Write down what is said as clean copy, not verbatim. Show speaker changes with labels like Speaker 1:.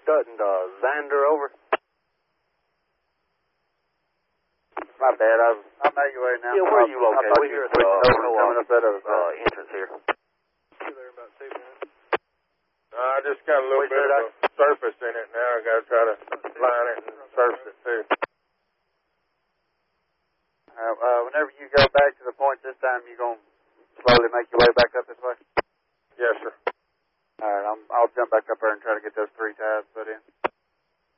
Speaker 1: Dutton, Xander, over.
Speaker 2: My bad, I'm evaluating now.
Speaker 1: Yeah, where are you located? We're here at the entrance here.
Speaker 3: Be there in about 2 minutes.
Speaker 4: I just got a little bit of a surface in it now. I got to try to line it and surface it too.
Speaker 2: Whenever you go back to the point this time, you going to slowly make your way back up this way?
Speaker 4: Yes, sir.
Speaker 2: All right, I'll jump back up there and try to get those 3 ties put in.